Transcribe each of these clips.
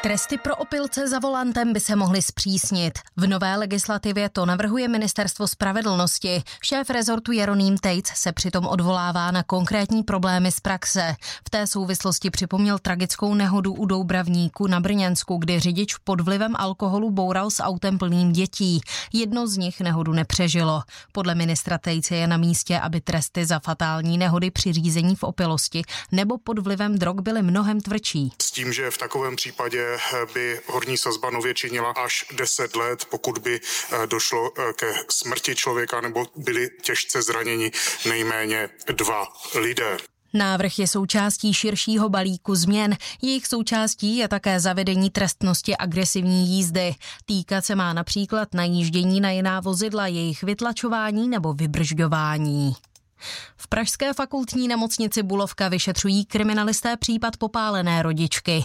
Tresty pro opilce za volantem by se mohly zpřísnit. V nové legislativě to navrhuje Ministerstvo spravedlnosti. Šéf rezortu Jeroným Tejc se přitom odvolává na konkrétní problémy z praxe. V té souvislosti připomněl tragickou nehodu u Doubravníku na Brněnsku, kdy řidič pod vlivem alkoholu boural s autem plným dětí. Jedno z nich nehodu nepřežilo. Podle ministra Tejce je na místě, aby tresty za fatální nehody při řízení v opilosti nebo pod vlivem drog byly mnohem tvrdší. S tím, že v takovém případě by horní sazba nově činila až 10 let, pokud by došlo ke smrti člověka nebo byli těžce zraněni nejméně 2 lidé. Návrh je součástí širšího balíku změn. Jejich součástí je také zavedení trestnosti agresivní jízdy. Týkat se má například najíždění na jiná vozidla, jejich vytlačování nebo vybržďování. V pražské fakultní nemocnici Bulovka vyšetřují kriminalisté případ popálené rodičky.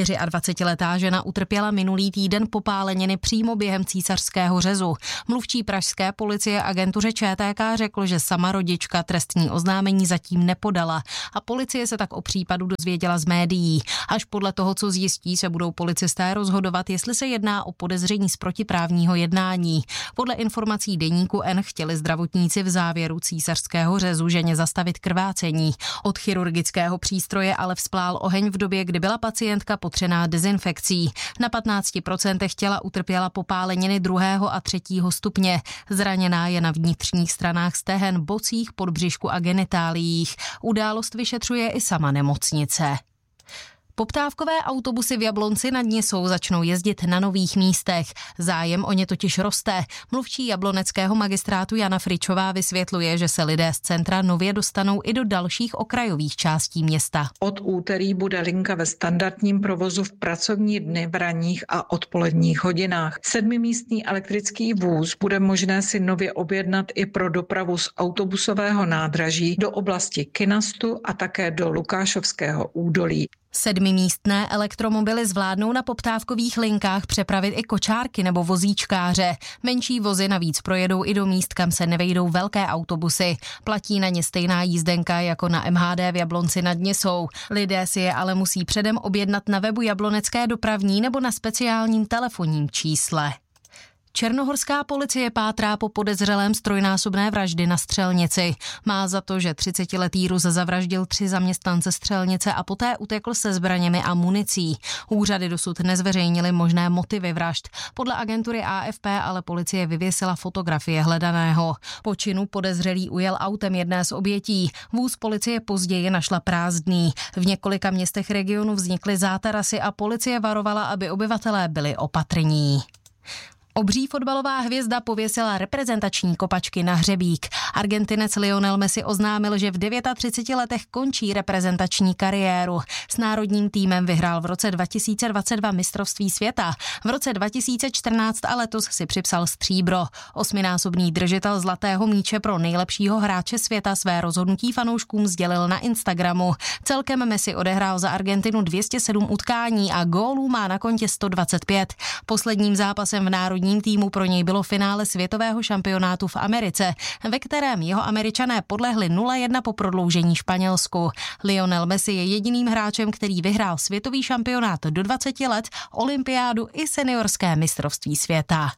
24letá žena utrpěla minulý týden popáleniny přímo během císařského řezu. Mluvčí pražské policie agentuře ČTK řekl, že sama rodička trestní oznámení zatím nepodala a policie se tak o případu dozvěděla z médií. Až podle toho, co zjistí, se budou policisté rozhodovat, jestli se jedná o podezření z protiprávního jednání. Podle informací deníku N chtěli zdravotníci v závěru císařského řezu ženě zastavit krvácení. Od chirurgického přístroje ale vzplál oheň v době, kdy byla pacientka potřená dezinfekcí. Na 15% těla utrpěla popáleniny 2. a 3. stupně. Zraněná je na vnitřních stranách stehen, bocích, podbřišku a genitáliích. Událost vyšetřuje i sama nemocnice. Poptávkové autobusy v Jablonci nad Nisou začnou jezdit na nových místech. Zájem o ně totiž roste. Mluvčí jabloneckého magistrátu Jana Fričová vysvětluje, že se lidé z centra nově dostanou i do dalších okrajových částí města. Od úterý bude linka ve standardním provozu v pracovní dny v ranních a odpoledních hodinách. 7místný elektrický vůz bude možné si nově objednat i pro dopravu z autobusového nádraží do oblasti Kynastu a také do Lukášovského údolí. 7místné elektromobily zvládnou na poptávkových linkách přepravit i kočárky nebo vozíčkáře. Menší vozy navíc projedou i do míst, kam se nevejdou velké autobusy. Platí na ně stejná jízdenka jako na MHD v Jablonci nad Nisou. Lidé si je ale musí předem objednat na webu Jablonecké dopravní nebo na speciálním telefonním čísle. Černohorská policie pátrá po podezřelém z trojnásobné vraždy na střelnici. Má za to, že 30letý Rus zavraždil 3 zaměstnance střelnice a poté utekl se zbraněmi a municí. Úřady dosud nezveřejnily možné motivy vražd. Podle agentury AFP ale policie vyvěsila fotografie hledaného. Po činu podezřelý ujel autem jedné z obětí. Vůz policie později našla prázdný. V několika městech regionu vznikly zátarasy a policie varovala, aby obyvatelé byli opatrní. Obří fotbalová hvězda pověsila reprezentační kopačky na hřebík. Argentinec Lionel Messi oznámil, že v 39 letech končí reprezentační kariéru. S národním týmem vyhrál v roce 2022 mistrovství světa. V roce 2014 a letos si připsal stříbro. 8násobný držitel zlatého míče pro nejlepšího hráče světa své rozhodnutí fanouškům sdělil na Instagramu. Celkem Messi odehrál za Argentinu 207 utkání a gólů má na kontě 125. Posledním zápasem v národním týmu pro něj bylo finále světového šampionátu v Americe, ve kterém jeho Američané podlehli 0-1 po prodloužení Španělsku. Lionel Messi je jediným hráčem, který vyhrál světový šampionát do 20 let, olympiádu i seniorské mistrovství světa.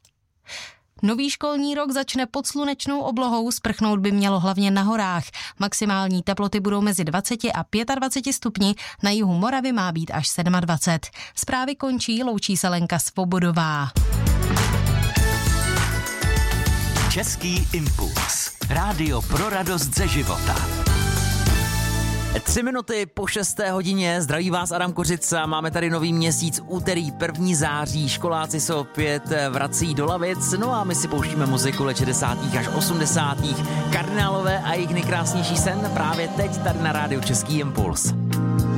Nový školní rok začne pod slunečnou oblohou, sprchnout by mělo hlavně na horách. Maximální teploty budou mezi 20 a 25 stupni, na jihu Moravy má být až 27. Zprávy končí, loučí se Lenka Svobodová. Český impuls. Rádio pro radost ze života. 3 minuty po 6. hodině, zdraví vás Adam Kořica, máme tady nový měsíc, úterý 1. září, školáci se opět vrací do lavic, no a my si pouštíme muziku let 60. až 80. Kardinálové a jejich nejkrásnější sen právě teď tady na rádiu Český impuls.